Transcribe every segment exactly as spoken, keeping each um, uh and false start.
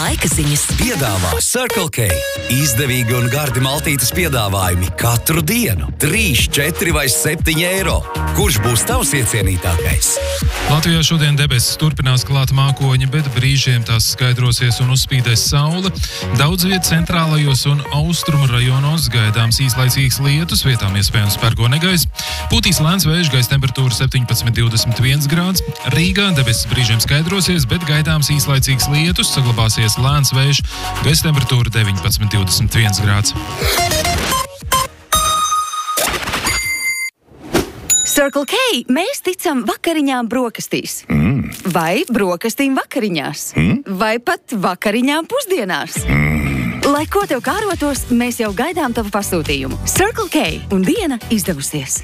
laika ziņas Piedāvā Circle K. Izdevīgi un gardi maltītes piedāvājumi katru dienu. trīs, četri vai septiņi eiro. Kurš būs tavs iecienītākais? Latvijā šodien debesis turpinās klāt mākoņi, bet brīžiem tās skaidrosies un uzspīdēs saule. Daudz viet centrālajos un austrumu rajonos gaidāms īslaicīgs lietus, vietām iespējams pērkonegaiss. Pūtīs lēns vējš, gaisa temperatūra septiņpadsmit līdz divdesmit viens grāds. Rīgā debesis brīžiem skaidrosies, bet gaidāms īslaicīgs lietus, saglabāsies lēns vējš, gaisa temperatūra deviņpadsmit līdz divdesmit viens grāds. Circle K, mēs ticam vakariņām brokastīs. Mm. Vai brokastīm vakariņās. Mm. Vai pat vakariņām pusdienās. Mm. Lai ko tev kārotos, mēs jau gaidām tavu pasūtījumu. Circle K un diena izdevusies.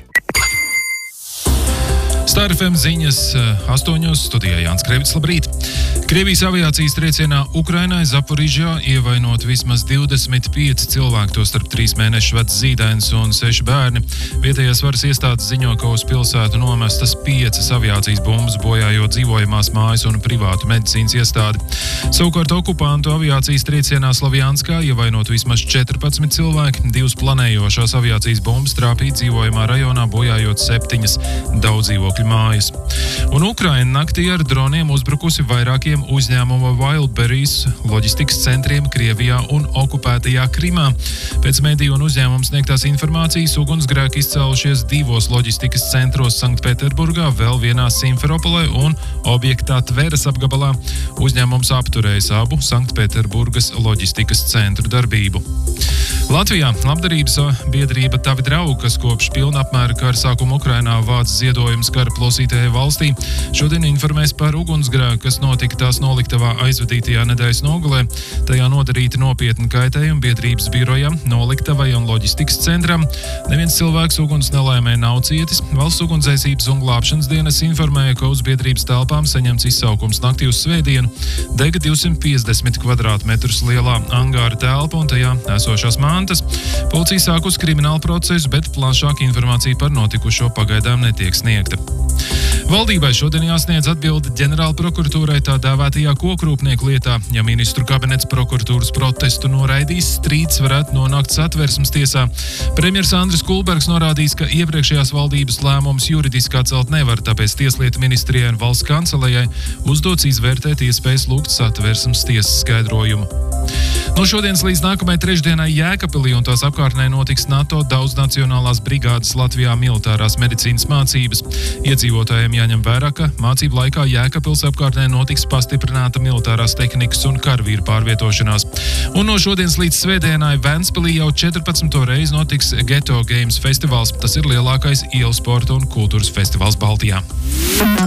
Star F M ziņas astoņos, studijā Jānis Krevits, labrīt. Krievijas aviācijas triecienā Ukrainai Zaporižjā ievainot vismaz divdesmit pieci cilvēki, to starp trīs mēnešu vecs zīdainis un seši bērni. Vietējās varas iestādes ziņo, ka uz pilsētu nomestas piecas aviācijas bumbas, bojājot dzīvojamās mājas un privātu medicīnas iestādi. Savukārt okupantu aviācijas triecienā Slavjanskā ievainot vismaz četrpadsmit cilvēki, divas planējošās aviācijas bumbas trāpīja dzīvojamā rajonā, bojājot septiņas daudzdzīvokļu mājas. Un Ukraina naktī ar droniem uzbrukusi vairākiem uzņēmuma Wildberries loģistikas centriem Krievijā un okupētajā Krimā. Pēc mediju un uzņēmuma sniegtās informācijas ugunsgrēki izcēlušies divos loģistikas centros Sanktpēterburgā, vēl vienā Simferopolē un objektā Tveres apgabalā. Uzņēmums apturējis abu Sanktpēterburgas loģistikas centru darbību. Latvijā labdarības biedrība Tavi draugi, kas kopš pilna apmēra kara sākuma Ukrainā vāc ziedojumus kara plosītajai valstī, šodien informēs par ugunsgrēku, kas notika tās noliktavā aizvadītajā nedēļas nogalē. Tajā nodarīti nopietni kaitējumi biedrības birojam, noliktavai un loģistikas centram. Neviens cilvēks uguns nelaimē nav cietis. Valsts ugunsdzēsības un glābšanas dienas informēja, ka uz biedrības telpām saņemts izsaukums naktī uz svētdienu. Dega divsimt piecdesmit kvadrātmetrus lielā angāra telpa un tajā esošās mantas. Policija sāk uz kriminālu procesu, bet plašāka informācija par notikušo pagaidām netiek sniegta. Valdībai šodien jāsniedz atbilde ģenerāla prokuratūrai tā dēvētajā kokrūpnieku lietā. Ja ministru kabinets prokuratūras protestu noraidīs, strīds varētu nonākt Satversmes tiesā. Premjers Andris Kulbergs norādījis, ka iepriekšējās valdības lēmums juridiski atcelt nevar, tāpēc Tieslietu ministrijai un valsts kancelējai uzdots izvērtēt iespējas lūgt Satversmes tiesas skaidrojumu. No šodienas līdz nākamajai trešdienai Jēkabpilī un tās apkārtnē notiks NATO daudznacionālās brigādes Latvijā militārās medicīnas mācības. Iedzīvotājiem jāņem vērā, ka mācību laikā Jēkabpils apkārtnē notiks pastiprināta militārās tehnikas un karavīru pārvietošanās. Un no šodienas līdz svētdienai Ventspilī jau četrpadsmito reizi notiks Ghetto Games festivāls. Tas ir lielākais ielu sporta un kultūras festivāls Baltijā.